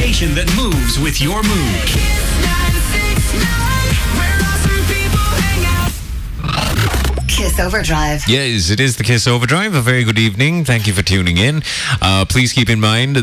station that moves with your mood. Kiss Overdrive. Yes, it is the Kiss Overdrive. A very good evening. Thank you for tuning in. Please keep in mind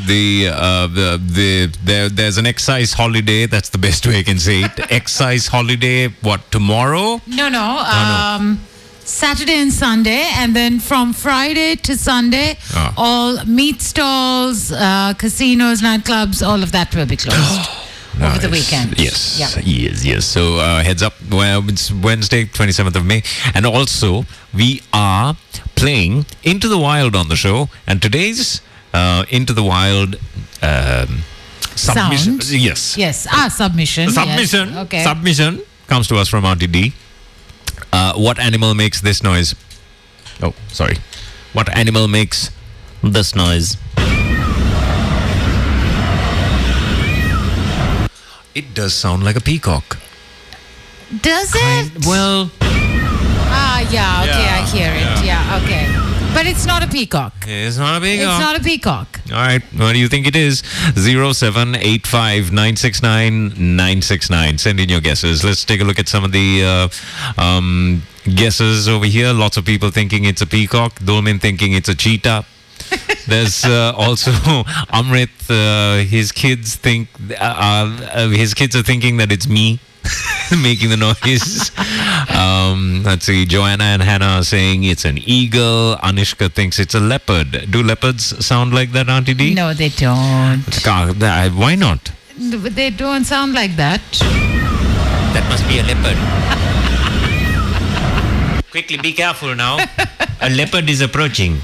there's an excise holiday. That's the best way I can say it. Excise holiday. What, tomorrow? No. Saturday and Sunday, and then from Friday to Sunday, all meat stalls, casinos, nightclubs, all of that will be closed. Over the weekend. Yes. Yeah. Yes. So heads up. Well, it's Wednesday, 27th of May. And also, we are playing Into the Wild on the show. And today's Into the Wild submission. Sound? Yes. Yes. Submission. Submission. Yes. Okay. Submission comes to us from Auntie D. What animal makes this noise? Oh, sorry. What animal makes this noise? It does sound like a peacock. Does it? Well, yeah. Okay, I hear it. Yeah. Okay. But it's not a peacock. it's not a peacock. It's not a peacock. All right. What do you think it is? 0785 969 969. Send in your guesses. Let's take a look at some of the guesses over here. Lots of people thinking it's a peacock. Dolmen thinking it's a cheetah. There's also Amrit. His kids think his kids are thinking that it's me making the noise. Let's see. Joanna and Hannah are saying it's an eagle. Anishka thinks it's a leopard. Do leopards sound like that, Auntie D? No, they don't. Why not? They don't sound like that. That must be a leopard. Quickly, be careful now. A leopard is approaching.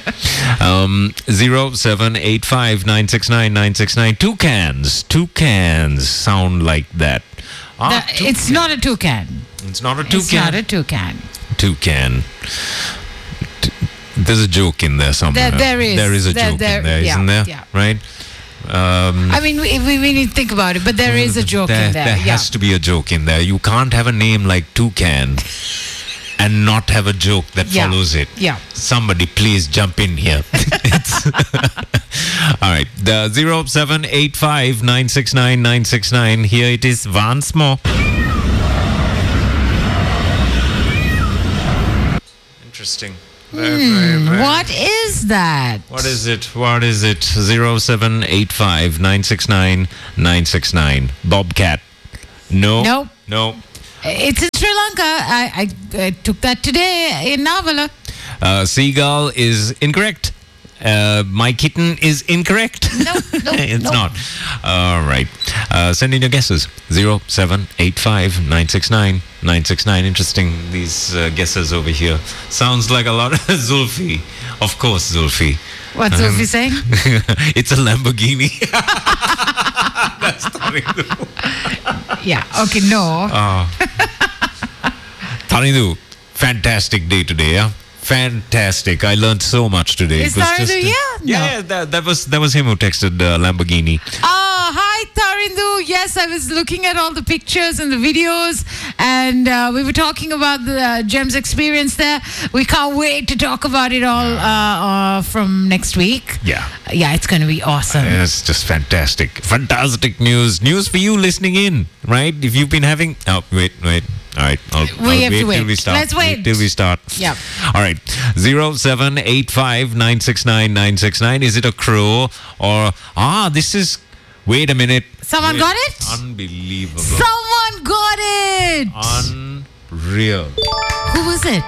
0785 969 969. Toucans sound like that. It's not a toucan. It's not a toucan. It's not a toucan. Toucan. There's a joke in there somewhere. There is. There is a joke in there, isn't there? Yeah. Right? I mean, we need to think about it, but there is a joke in there. There has to be a joke in there. You can't have a name like Toucan and not have a joke that follows it. Yeah. Somebody please jump in here. All right. The 0785 969 969. Here it is once more. Interesting. What is that? What is it? 0785 969 969. Bobcat. No. Nope. No. It's in Sri Lanka. I took that today in Navala. Seagull is incorrect. My kitten is incorrect. No, it's not. All right. Send in your guesses. 0785 969 969. Interesting, these guesses over here. Sounds like a lot of Zulfi. Of course, Zulfi. What's Zulfi saying? It's a Lamborghini. That's Tarindu. Yeah, okay, no. Tarindu, fantastic day today, yeah? Fantastic. I learned so much today. Is Tarindu here? Yeah, that was him who texted Lamborghini. Hi, Tarindu. Yes, I was looking at all the pictures and the videos, and we were talking about the GEMS experience there. We can't wait to talk about it all from next week. Yeah. Yeah, it's going to be awesome. It's just fantastic. Fantastic news. News for you listening in, right? If you've been having... Oh, wait. All right. I'll have to wait. Till we start. Let's wait. Till we start. Yeah. All right. 0785 969 969. Is it a crow or... this is... Wait a minute. Someone got it? Unbelievable. Someone got it! Unreal. Who was it?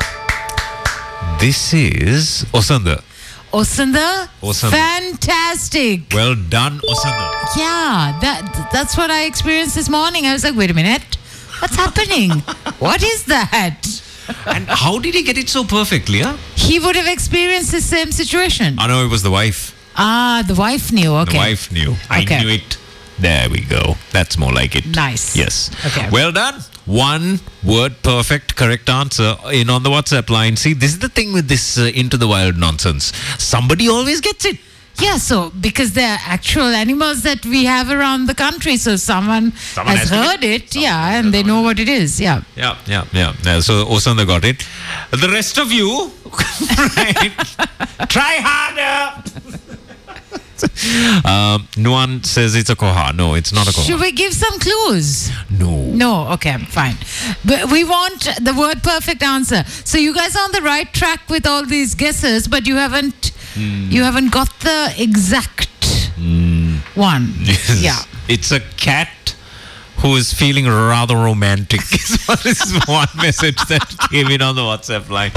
This is Osanda. Osanda? Fantastic. Well done, Osanda. Yeah, that's what I experienced this morning. I was like, wait a minute. What's happening? What is that? And how did he get it so perfectly? Huh? He would have experienced the same situation. I know it was the wife. The wife knew. Okay. The wife knew. I knew it. There we go. That's more like it. Nice. Yes. Okay. Well done. One word perfect correct answer in on the WhatsApp line. See, this is the thing with this Into the Wild nonsense. Somebody always gets it. Yeah, so because they're actual animals that we have around the country, so someone has heard it, and they know what it is, yeah. Yeah. So Osanda got it. The rest of you, right, try harder. Nuan says it's a koha. No, it's not a koha. Should we give some clues? No. No, okay, fine. But we want the word perfect answer. So you guys are on the right track with all these guesses, but you haven't got the exact one. Yes. Yeah. It's a cat who is feeling rather romantic. This is one message that came in on the WhatsApp line.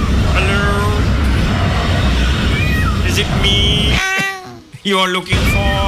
Hello. Is it me you are looking for?